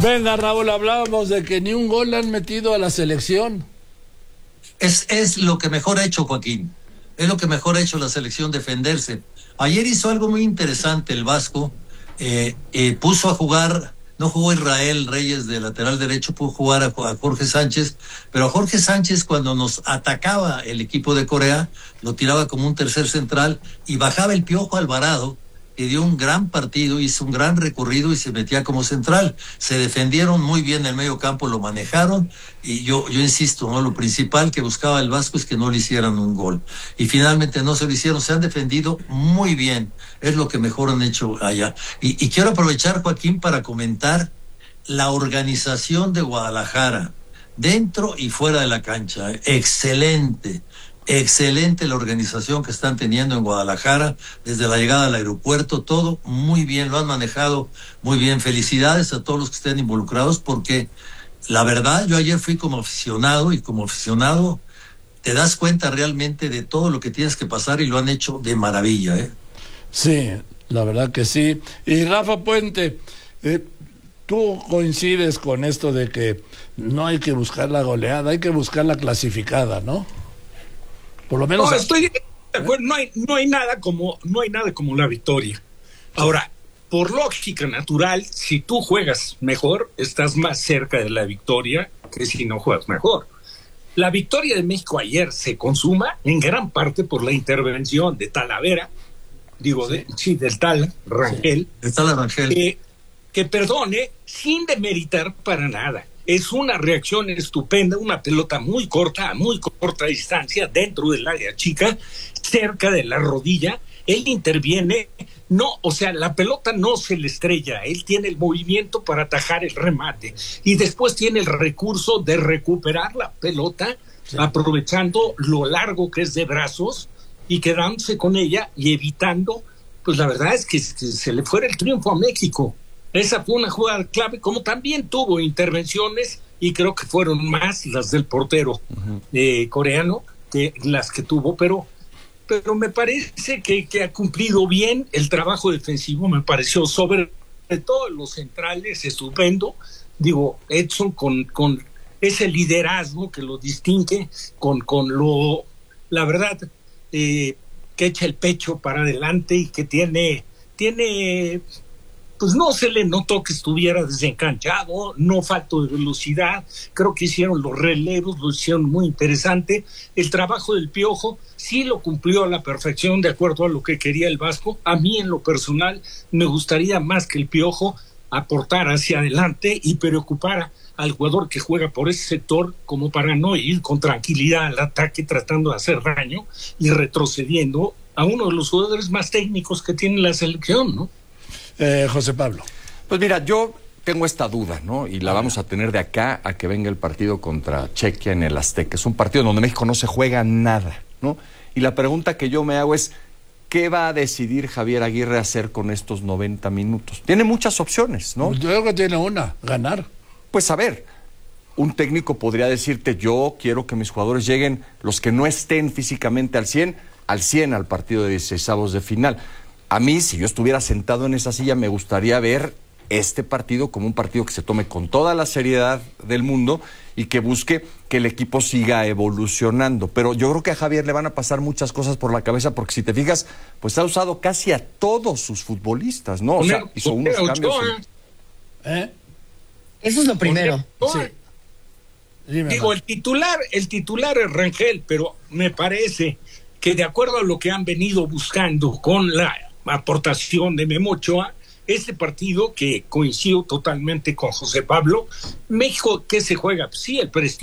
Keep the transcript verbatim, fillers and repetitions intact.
Venga, Raúl, hablábamos de que ni un gol le han metido a la selección. Es, es lo que mejor ha hecho Joaquín. Es lo que mejor ha hecho la selección, defenderse. Ayer hizo algo muy interesante el Vasco. Eh, eh, puso a jugar, no jugó Israel Reyes de lateral derecho, pudo jugar a, a Jorge Sánchez, pero a Jorge Sánchez cuando nos atacaba el equipo de Corea, lo tiraba como un tercer central y bajaba el Piojo Alvarado, que dio un gran partido, hizo un gran recorrido y se metía como central. Se defendieron muy bien el medio campo, lo manejaron y yo yo insisto, ¿no? Lo principal que buscaba el Vasco es que no le hicieran un gol. Y finalmente no se lo hicieron, se han defendido muy bien, es lo que mejor han hecho allá. Y, y quiero aprovechar, Joaquín, para comentar la organización de Guadalajara, dentro y fuera de la cancha. Excelente. Excelente la organización que están teniendo en Guadalajara, desde la llegada al aeropuerto, todo muy bien, lo han manejado muy bien. Felicidades a todos los que estén involucrados, porque la verdad, yo ayer fui como aficionado y como aficionado te das cuenta realmente de todo lo que tienes que pasar y lo han hecho de maravilla, ¿eh? Sí, la verdad que sí. Y Rafa Puente, eh, tú coincides con esto de que no hay que buscar la goleada, hay que buscar la clasificada, ¿no? Por lo menos. No, estoy de acuerdo. No hay, no hay nada como, no hay nada como la victoria. Ahora, por lógica natural, si tú juegas mejor, estás más cerca de la victoria que si no juegas mejor. La victoria de México ayer se consuma en gran parte por la intervención de Talavera, digo, sí, de, sí del tal Rangel, sí, del tal Rangel. Que, que perdone, sin demeritar para nada. Es una reacción estupenda, una pelota muy corta, a muy corta distancia, dentro del área chica, cerca de la rodilla. Él interviene, no, o sea, la pelota no se le estrella, él tiene el movimiento para atajar el remate y después tiene el recurso de recuperar la pelota, sí, aprovechando lo largo que es de brazos y quedándose con ella y evitando, pues la verdad es que, que se le fuera el triunfo a México. Esa fue una jugada clave, como también tuvo intervenciones, y creo que fueron más las del portero uh-huh. eh, coreano que las que tuvo, pero, pero me parece que, que ha cumplido bien el trabajo defensivo, me pareció sobre todo los centrales estupendo. Digo, Edson con, con ese liderazgo que lo distingue, con, con lo, la verdad, eh, que echa el pecho para adelante y que tiene, tiene... pues no se le notó que estuviera desencanchado, no faltó de velocidad, creo que hicieron los relevos, lo hicieron muy interesante. El trabajo del Piojo sí lo cumplió a la perfección de acuerdo a lo que quería el Vasco. A mí en lo personal me gustaría más que el Piojo aportara hacia adelante y preocupara al jugador que juega por ese sector como para no ir con tranquilidad al ataque tratando de hacer daño y retrocediendo a uno de los jugadores más técnicos que tiene la selección, ¿no? Eh, José Pablo. Pues mira, yo tengo esta duda, ¿no? Y la vamos a tener de acá a que venga el partido contra Chequia en el Azteca. Es un partido donde México no se juega nada, ¿no? Y la pregunta que yo me hago es, ¿qué va a decidir Javier Aguirre hacer con estos noventa minutos? Tiene muchas opciones, ¿no? Yo creo que tiene una, ganar. Pues a ver, un técnico podría decirte, yo quiero que mis jugadores lleguen, los que no estén físicamente al cien, al cien al partido de dieciseisavos de final. A mí, si yo estuviera sentado en esa silla, me gustaría ver este partido como un partido que se tome con toda la seriedad del mundo y que busque que el equipo siga evolucionando. Pero yo creo que a Javier le van a pasar muchas cosas por la cabeza, porque si te fijas, pues ha usado casi a todos sus futbolistas, ¿no? O sea, hizo unos cambios. En... ¿Eh? Eso es lo primero. Sí. Dime, Digo, man. el titular, el titular es Rangel, pero me parece que de acuerdo a lo que han venido buscando con la aportación de Memo Ochoa, este partido que coincido totalmente con José Pablo, México, ¿qué se juega? Sí, el prestigio